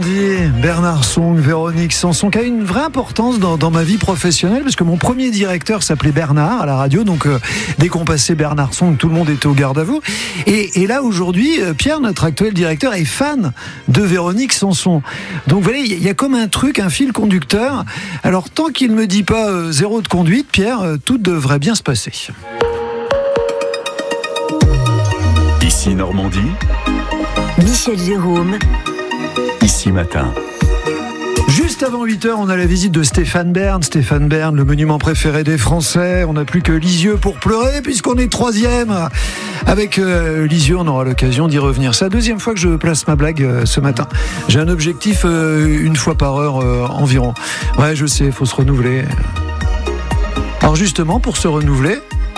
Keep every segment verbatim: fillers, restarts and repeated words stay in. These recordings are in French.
Bernard Song, Véronique Sanson, qui a une vraie importance dans, dans ma vie professionnelle, parce que mon premier directeur s'appelait Bernard à la radio, donc euh, dès qu'on passait Bernard Song, tout le monde était au garde à vous. Et, et là aujourd'hui, Pierre, notre actuel directeur, est fan de Véronique Sanson. Donc vous voyez, il y a comme un truc, un fil conducteur. Alors tant qu'il ne me dit pas euh, zéro de conduite, Pierre, euh, tout devrait bien se passer. Ici Normandie, Michel Jérôme. Ici Matin. Juste avant huit heures, on a la visite de Stéphane Bern. Stéphane Bern, le monument préféré des Français. On n'a plus que Lisieux pour pleurer, puisqu'on est troisième. Avec euh, Lisieux, on aura l'occasion d'y revenir. C'est la deuxième fois que je place ma blague euh, ce matin. J'ai un objectif euh, une fois par heure euh, environ. Ouais, je sais, il faut se renouveler. Alors justement, pour se renouveler...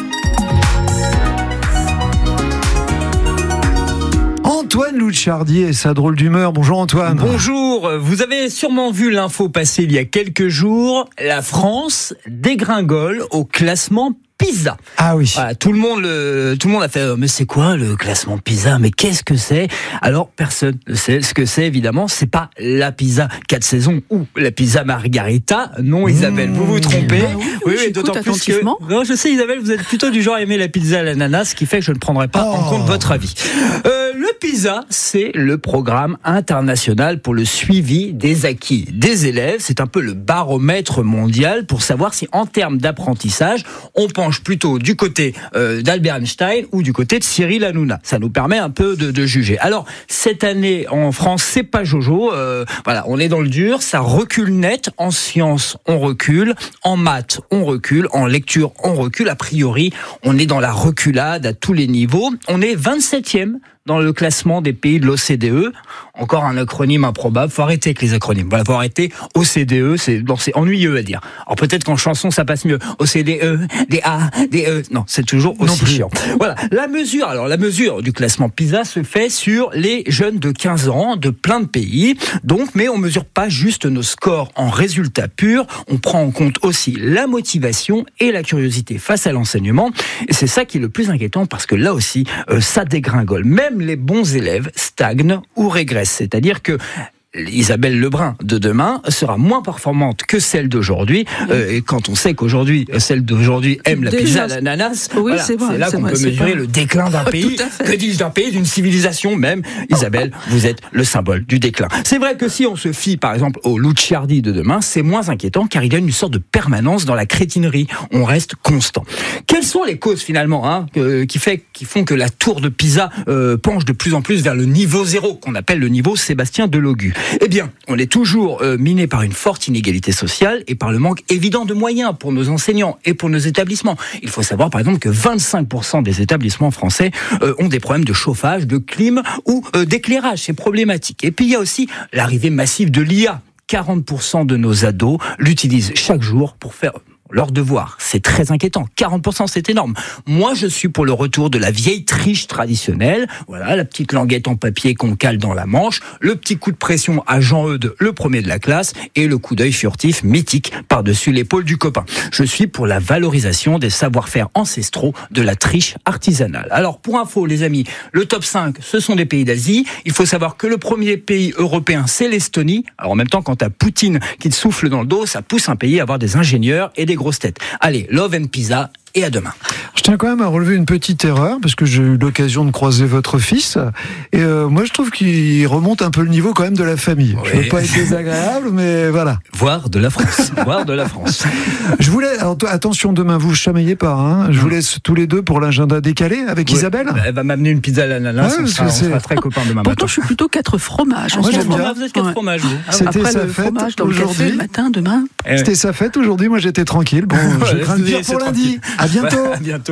Antoine Louchardier et sa drôle d'humeur. Bonjour Antoine. Bonjour, vous avez sûrement vu l'info passer il y a quelques jours. La France dégringole au classement PISA. Ah oui. Voilà, tout le monde, le, tout le monde a fait. Mais c'est quoi le classement PISA ? Mais qu'est-ce que c'est ? Alors personne ne sait ce que c'est. Évidemment, c'est pas la pizza quatre saisons ou la pizza margarita. Non, Isabelle, mmh. vous vous trompez. Ah oui, oui, oui d'autant plus que. Non, je sais, Isabelle, vous êtes plutôt du genre à aimer la pizza à l'ananas, ce qui fait que je ne prendrai pas oh. en compte votre avis. Euh, le PISA, c'est le programme international pour le suivi des acquis des élèves. C'est un peu le baromètre mondial pour savoir si, en termes d'apprentissage, on penche plutôt du côté euh, d'Albert Einstein ou du côté de Cyril Hanouna. Ça nous permet un peu de, de juger. Alors, cette année, en France, c'est pas Jojo. Euh, voilà, on est dans le dur. Ça recule net. En sciences, on recule. En maths, on recule. En lecture, on recule. A priori, on est dans la reculade à tous les niveaux. On est vingt-septième dans le classement des pays de l'O C D E. Encore un acronyme improbable. Faut arrêter avec les acronymes. Voilà, faut arrêter. O C D E, c'est, bon, c'est ennuyeux à dire. Alors peut-être qu'en chanson, ça passe mieux. O C D E, des A, des E. Non, c'est toujours aussi chiant. Voilà. La mesure, alors, la mesure du classement PISA se fait sur les jeunes de quinze ans de plein de pays. Donc, mais on mesure pas juste nos scores en résultats purs. On prend en compte aussi la motivation et la curiosité face à l'enseignement. Et c'est ça qui est le plus inquiétant parce que là aussi, euh, ça dégringole. Même les bons élèves stagnent ou régressent. C'est-à-dire que Isabelle Lebrun de demain sera moins performante que celle d'aujourd'hui. Euh, et quand on sait qu'aujourd'hui, celle d'aujourd'hui aime la Déjà, pizza à l'ananas, oui, voilà, c'est, vrai, c'est là c'est qu'on vrai, peut c'est mesurer pas... le déclin d'un pays. Que dis-je d'un pays, d'une civilisation même. Isabelle, vous êtes le symbole du déclin. C'est vrai que si on se fie, par exemple, au Louchardi de demain, c'est moins inquiétant car il y a une sorte de permanence dans la crétinerie. On reste constant. Quelles sont les causes finalement hein, euh, qui, fait, qui font que la tour de Pisa euh, penche de plus en plus vers le niveau zéro, qu'on appelle le niveau Sébastien Delogu ? Eh bien, on est toujours euh, miné par une forte inégalité sociale et par le manque évident de moyens pour nos enseignants et pour nos établissements. Il faut savoir par exemple que vingt-cinq pour cent des établissements français euh, ont des problèmes de chauffage, de clim ou euh, d'éclairage. C'est problématique. Et puis il y a aussi l'arrivée massive de l'I A. quarante pour cent de nos ados l'utilisent chaque jour pour faire leur devoir. C'est très inquiétant. quarante pour cent, c'est énorme. Moi, je suis pour le retour de la vieille triche traditionnelle. Voilà, la petite languette en papier qu'on cale dans la manche, le petit coup de pression à Jean-Eudes, le premier de la classe, et le coup d'œil furtif, mythique, par-dessus l'épaule du copain. Je suis pour la valorisation des savoir-faire ancestraux de la triche artisanale. Alors, pour info, les amis, le top cinq, ce sont des pays d'Asie. Il faut savoir que le premier pays européen, c'est l'Estonie. Alors, en même temps, quand t'as Poutine qui te souffle dans le dos, ça pousse un pays à avoir des ingénieurs et des grosses têtes. Allez, love and pizza et à demain. Je tiens quand même à relever une petite erreur parce que j'ai eu l'occasion de croiser votre fils et euh, moi je trouve qu'il remonte un peu le niveau quand même de la famille. Oui. Je veux pas être désagréable mais voilà. Voire de la France. Voire de la France. Je voulais alors, attention demain vous chamaillez pas hein. Je vous laisse tous les deux pour l'agenda décalé avec oui. Isabelle. Elle va m'amener une pizza à l'ananas. Ouais, on, sera, on sera très copains demain Pourtant, matin. je suis plutôt quatre fromages. Moi j'aime bien. Vous êtes quatre ouais. fromages. Vous. Ah, C'était Après, sa le fête fromage dans aujourd'hui. Le café, le matin, demain. C'était sa fête aujourd'hui. Moi j'étais tranquille. Bon, je crains le pire pour lundi. À bientôt. À bientôt.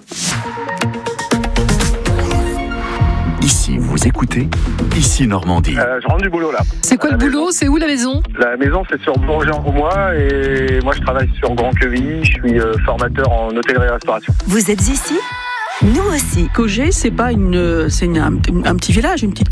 Ici, vous écoutez Ici Normandie. Euh, je rentre du boulot là. C'est quoi le boulot ? C'est où la maison ? La maison c'est sur Bourget-en-Roumois et moi je travaille sur Grand-Quevilly. Je suis euh, formateur en hôtellerie-restauration. Vous êtes ici ? Nous aussi. Cogé, c'est pas une, c'est une, un, un petit village, une petite